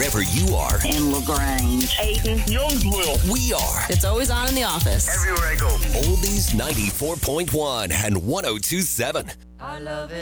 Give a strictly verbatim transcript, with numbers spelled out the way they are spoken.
wherever you are. In LaGrange. Ayton. Youngsville. We are It's always on in the office. Everywhere I go. Oldies ninety-four point one and one oh two point seven. I love it.